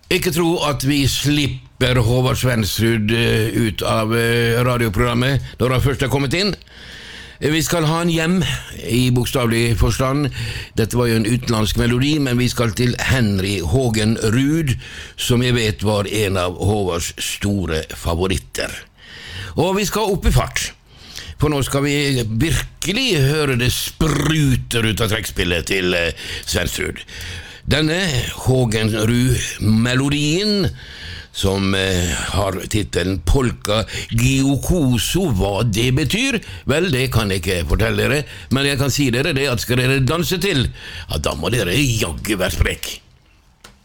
Ikke tro at vi slipper Håvard Svendsrud ut av radioprogrammet når han først har kommet inn. Vi skal ha han hjem i bokstavelig forstand. Dette var jo en utenlandsk melodi, men vi skal til Henry Hågen Ruud, som jeg vet var en av Håvards store favoritter. Og vi skal opp i fart, for nå skal vi virkelig høre det spruter ut av trekkspillet til Svendsrud. Denne Hågen Ruud-melodien, som har titelen Polka Giocoso, hva det betyr? Vel, det kan jeg ikke fortelle dere, men jeg kan si dere det at skal dere danse til, ja, da må dere jaggu være sprekk.